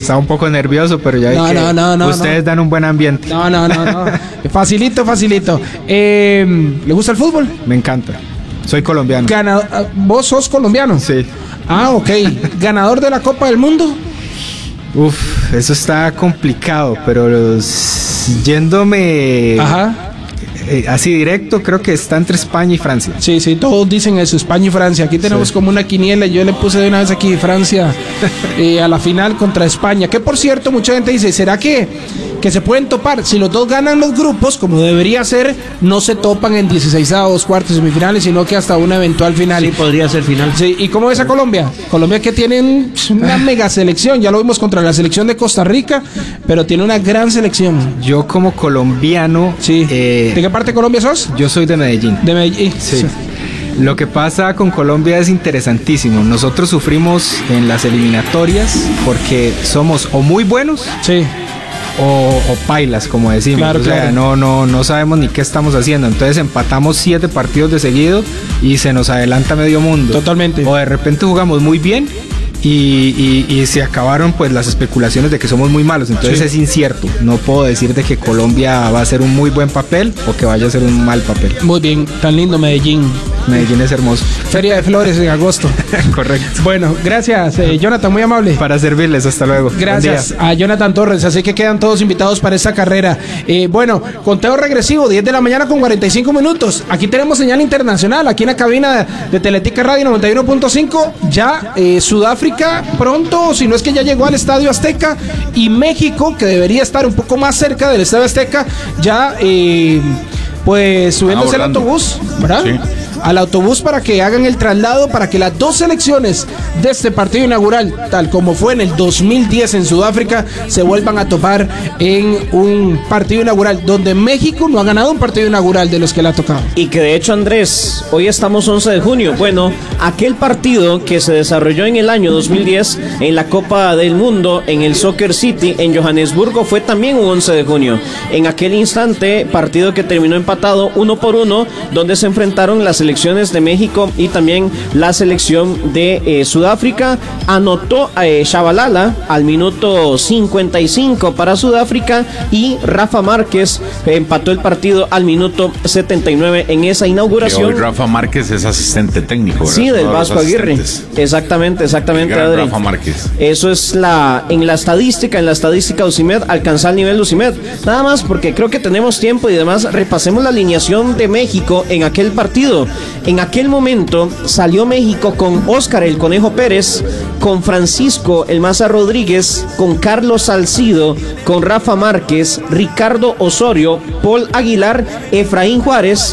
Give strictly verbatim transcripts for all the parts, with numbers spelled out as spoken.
estaba un poco nervioso, pero ya vi No, que no, no, no, ustedes no. dan un buen ambiente. No, no, no, no. Facilito, facilito. Eh, ¿Le gusta el fútbol? Me encanta. Soy colombiano. Gana- ¿Vos sos colombiano? Sí. Ah, ok. ¿Ganador de la Copa del Mundo? Uf, eso está complicado, pero los- yéndome Ajá. eh, así directo, creo que está entre España y Francia. Sí, sí, todos dicen eso, España y Francia. Aquí tenemos Sí. como una quiniela. Yo le puse de una vez aquí Francia eh, a la final contra España. Que por cierto, mucha gente dice, ¿será que, que se pueden topar? Si los dos ganan los grupos, como debería ser, no se topan en dieciseisavos, cuartos, semifinales, sino que hasta una eventual final. Sí, podría ser final. Sí, ¿y cómo ves a Colombia? Colombia que tiene una mega selección, ya lo vimos contra la selección de Costa Rica, pero tiene una gran selección. Yo como colombiano, Sí. eh, ¿De qué parte de Colombia sos? yo soy de Medellín. De Medellín. Sí. Lo que pasa con Colombia es interesantísimo. Nosotros sufrimos en las eliminatorias porque somos o muy buenos Sí. o, o pailas, como decimos. Claro, o sea, claro. no, no, no sabemos ni qué estamos haciendo. Entonces empatamos siete partidos de seguido y se nos adelanta medio mundo. Totalmente. O de repente jugamos muy bien y, y- y se acabaron pues las especulaciones de que somos muy malos. Entonces Sí. es incierto. No puedo decir de que Colombia va a hacer un muy buen papel o que vaya a hacer un mal papel. Muy bien, tan lindo Medellín. Medellín es hermoso. Feria de Flores en agosto. Correcto. Bueno, gracias, eh, Jonathan, muy amable. Para servirles, hasta luego. Buen Gracias día. a Jonathan Torres, así que quedan todos invitados para esta carrera. Eh, bueno, conteo regresivo, diez de la mañana con cuarenta y cinco minutos. Aquí tenemos señal internacional, aquí en la cabina de Teletica Radio noventa y uno punto cinco. Ya eh, Sudáfrica pronto, si no es que ya llegó al Estadio Azteca, y México, que debería estar un poco más cerca del Estadio Azteca, ya eh, pues subiéndose al Abordando. autobús, ¿verdad? Sí. Al autobús para que hagan el traslado, para que las dos selecciones de este partido inaugural, tal como fue en el dos mil diez en Sudáfrica, se vuelvan a topar en un partido inaugural donde México no ha ganado un partido inaugural de los que le ha tocado. Y que de hecho, Andrés, hoy estamos once de junio. Bueno, aquel partido que se desarrolló en el año dos mil diez en la Copa del Mundo en el Soccer City en Johannesburgo fue también un once de junio. En aquel instante, partido que terminó empatado uno por uno, donde se enfrentaron las selecciones de México y también la selección de eh, Sudáfrica. Anotó eh, Shabalala al minuto cincuenta y cinco para Sudáfrica y Rafa Márquez eh, empató el partido al minuto setenta y nueve en esa Que inauguración. hoy Rafa Márquez es asistente técnico, ¿verdad? Sí, del Uno de los Vasco Aguirre. asistentes. Exactamente, exactamente, El gran Adri. Rafa Márquez. Eso es la en la estadística, en la estadística de Ucimed, alcanzar el nivel de Ucimed. Nada más porque creo que tenemos tiempo y demás, repasemos la alineación de México en aquel partido. En aquel momento salió México con Óscar el Conejo Pérez, con Francisco el Maza Rodríguez, con Carlos Salcido, con Rafa Márquez, Ricardo Osorio, Paul Aguilar, Efraín Juárez,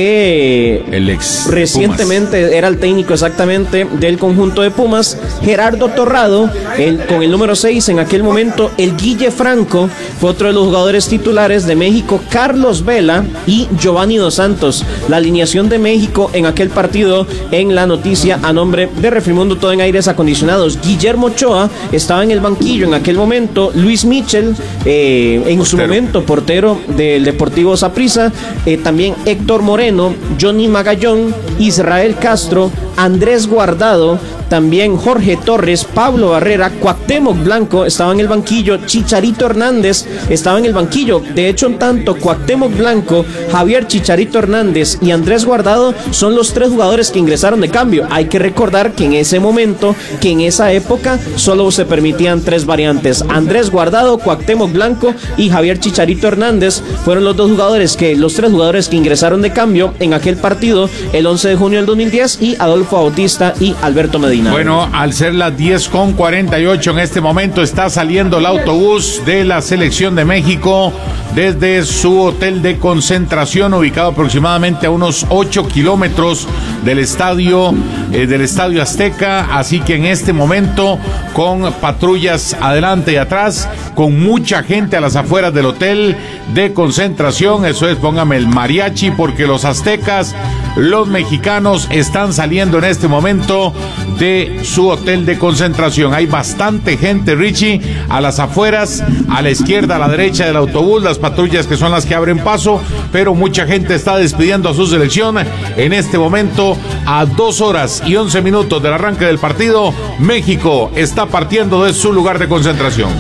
que El ex recientemente era el técnico exactamente del conjunto de Pumas, Gerardo Torrado, el, con el número seis en aquel momento, el Guille Franco, fue otro de los jugadores titulares de México, Carlos Vela y Giovanni Dos Santos. La alineación de México en aquel partido en la noticia a nombre de Refrimundo, todo en aires acondicionados. Guillermo Ochoa estaba en el banquillo en aquel momento, Luis Michel, eh, en su Portero. momento portero del Deportivo Saprissa, eh, también Héctor Moreno, Johnny Magallón, Israel Castro, Andrés Guardado, también Jorge Torres, Pablo Barrera, Cuauhtémoc Blanco estaba en el banquillo, Chicharito Hernández estaba en el banquillo. De hecho, tanto Cuauhtémoc Blanco, Javier Chicharito Hernández y Andrés Guardado son los tres jugadores que ingresaron de cambio. Hay que recordar que en ese momento, que en esa época, solo se permitían tres variantes. Andrés Guardado, Cuauhtémoc Blanco y Javier Chicharito Hernández fueron los dos jugadores que, los tres jugadores que ingresaron de cambio en aquel partido el once de junio del dos mil diez, y Adolfo Bautista y Alberto Medina. Bueno, al ser las diez con cuarenta y ocho en este momento está saliendo el autobús de la selección de México desde su hotel de concentración ubicado aproximadamente a unos ocho kilómetros del estadio eh, del estadio Azteca, así que en este momento con patrullas adelante y atrás, con mucha gente a las afueras del hotel de concentración. Eso es, póngame el mariachi, porque los aztecas, los mexicanos están saliendo en este momento de su hotel de concentración. Hay bastante gente, Richie, a las afueras, a la izquierda, a la derecha del autobús, las patrullas que son las que abren paso, pero mucha gente está despidiendo a su selección en este momento. A dos horas y once minutos del arranque del partido, México está partiendo de su lugar de concentración.